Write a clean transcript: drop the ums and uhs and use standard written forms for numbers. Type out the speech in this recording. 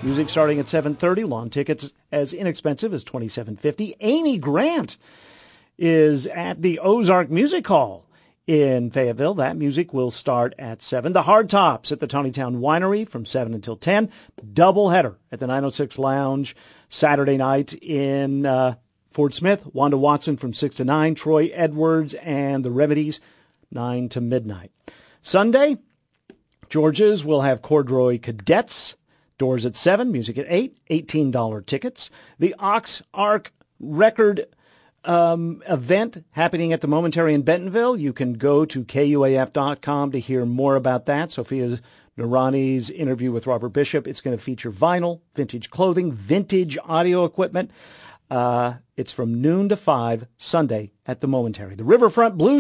Music starting at $7.30. Lawn tickets as inexpensive as $27.50. Amy Grant is at the Ozark Music Hall in Fayetteville. That music will start at 7. The Hardtops at the Tawnytown Winery from 7 until 10. Doubleheader at the 906 Lounge Saturday night in Fort Smith. Wanda Watson from 6 to 9. Troy Edwards and the Remedies 9 to midnight. Sunday, George's will have Corduroy Cadets. Doors at 7, music at 8, $18 tickets. The Ox Arc Record event happening at the Momentary in Bentonville. You can go to KUAF.com to hear more about that. Sophia Narani's interview with Robert Bishop. It's going to feature vinyl, vintage clothing, vintage audio equipment. It's from noon to 5 Sunday at the Momentary. The Riverfront Blues